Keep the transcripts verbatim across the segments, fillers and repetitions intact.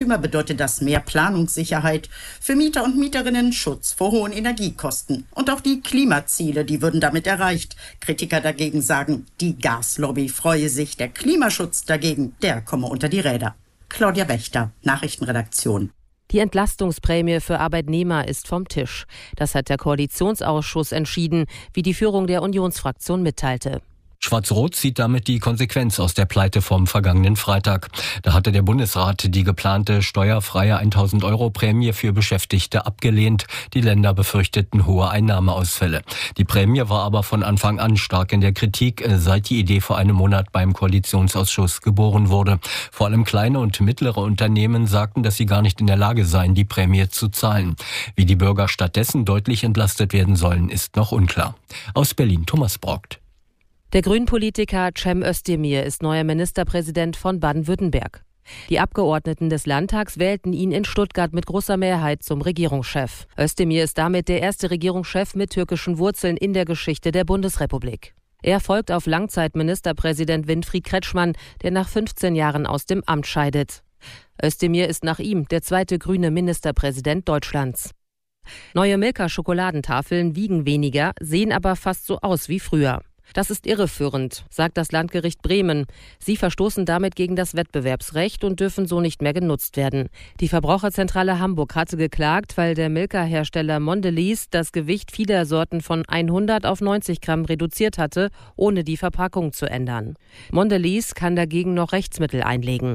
Eigentümer bedeutet das mehr Planungssicherheit, für Mieter und Mieterinnen Schutz vor hohen Energiekosten. Und auch die Klimaziele, die würden damit erreicht. Kritiker dagegen sagen, die Gaslobby freue sich, der Klimaschutz dagegen, der komme unter die Räder. Claudia Wächter, Nachrichtenredaktion. Die Entlastungsprämie für Arbeitnehmer ist vom Tisch. Das hat der Koalitionsausschuss entschieden, wie die Führung der Unionsfraktion mitteilte. Schwarz-Rot zieht damit die Konsequenz aus der Pleite vom vergangenen Freitag. Da hatte der Bundesrat die geplante steuerfreie tausend Euro Prämie für Beschäftigte abgelehnt. Die Länder befürchteten hohe Einnahmeausfälle. Die Prämie war aber von Anfang an stark in der Kritik, seit die Idee vor einem Monat beim Koalitionsausschuss geboren wurde. Vor allem kleine und mittlere Unternehmen sagten, dass sie gar nicht in der Lage seien, die Prämie zu zahlen. Wie die Bürger stattdessen deutlich entlastet werden sollen, ist noch unklar. Aus Berlin Thomas Brockt. Der Grünpolitiker Cem Özdemir ist neuer Ministerpräsident von Baden-Württemberg. Die Abgeordneten des Landtags wählten ihn in Stuttgart mit großer Mehrheit zum Regierungschef. Özdemir ist damit der erste Regierungschef mit türkischen Wurzeln in der Geschichte der Bundesrepublik. Er folgt auf Langzeitministerpräsident Winfried Kretschmann, der nach fünfzehn Jahren aus dem Amt scheidet. Özdemir ist nach ihm der zweite grüne Ministerpräsident Deutschlands. Neue Milka-Schokoladentafeln wiegen weniger, sehen aber fast so aus wie früher. Das ist irreführend, sagt das Landgericht Bremen. Sie verstoßen damit gegen das Wettbewerbsrecht und dürfen so nicht mehr genutzt werden. Die Verbraucherzentrale Hamburg hatte geklagt, weil der Milka-Hersteller Mondelez das Gewicht vieler Sorten von hundert auf neunzig Gramm reduziert hatte, ohne die Verpackung zu ändern. Mondelez kann dagegen noch Rechtsmittel einlegen.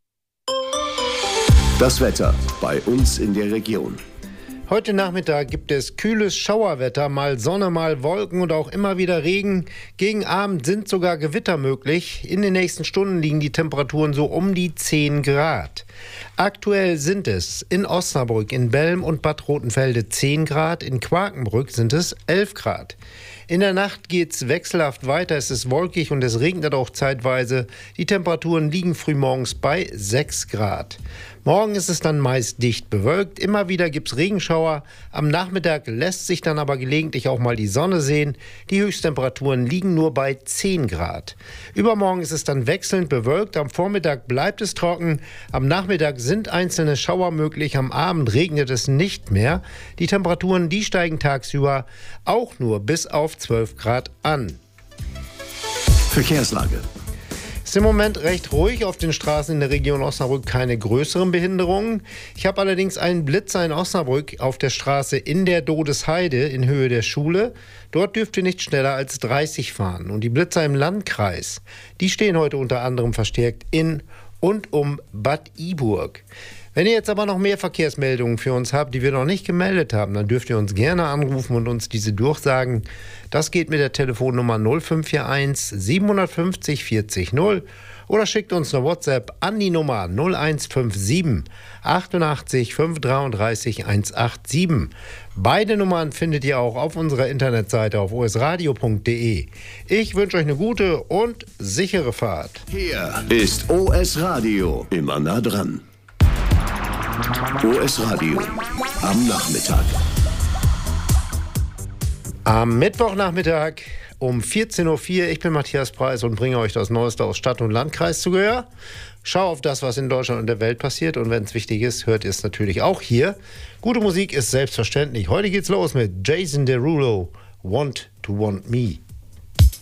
Das Wetter bei uns in der Region. Heute Nachmittag gibt es kühles Schauerwetter, mal Sonne, mal Wolken und auch immer wieder Regen. Gegen Abend sind sogar Gewitter möglich. In den nächsten Stunden liegen die Temperaturen so um die zehn Grad. Aktuell sind es in Osnabrück, in Belm und Bad Rotenfelde zehn Grad, in Quakenbrück sind es elf Grad. In der Nacht geht's wechselhaft weiter, es ist wolkig und es regnet auch zeitweise. Die Temperaturen liegen frühmorgens bei sechs Grad. Morgen ist es dann meist dicht bewölkt, immer wieder gibt's Regenschauer. Am Nachmittag lässt sich dann aber gelegentlich auch mal die Sonne sehen. Die Höchsttemperaturen liegen nur bei zehn Grad. Übermorgen ist es dann wechselnd bewölkt, am Vormittag bleibt es trocken. Am Nachmittag sind einzelne Schauer möglich, am Abend regnet es nicht mehr. Die Temperaturen, die steigen tagsüber auch nur bis auf zwölf Grad an. Verkehrslage. Es ist im Moment recht ruhig auf den Straßen in der Region Osnabrück, keine größeren Behinderungen. Ich habe allerdings einen Blitzer in Osnabrück auf der Straße in der Dodesheide in Höhe der Schule. Dort dürft ihr nicht schneller als dreißig fahren. Und die Blitzer im Landkreis, die stehen heute unter anderem verstärkt in und um Bad Iburg. Wenn ihr jetzt aber noch mehr Verkehrsmeldungen für uns habt, die wir noch nicht gemeldet haben, dann dürft ihr uns gerne anrufen und uns diese durchsagen. Das geht mit der Telefonnummer null fünf vier eins sieben fünf null vierzig null oder schickt uns eine WhatsApp an die Nummer null eins fünf sieben achtundachtzig fünf dreiunddreißig hundertsiebenundachtzig. Beide Nummern findet ihr auch auf unserer Internetseite auf o s radio punkt d e. Ich wünsche euch eine gute und sichere Fahrt. Hier ist O S Radio, immer nah dran. O S Radio am Nachmittag. Am Mittwochnachmittag um vierzehn Uhr vier. Ich bin Matthias Preis und bringe euch das Neueste aus Stadt und Landkreis zu Gehör. Schau auf das, was in Deutschland und der Welt passiert. Und wenn es wichtig ist, hört ihr es natürlich auch hier. Gute Musik ist selbstverständlich. Heute geht's los mit Jason Derulo, Want to Want Me.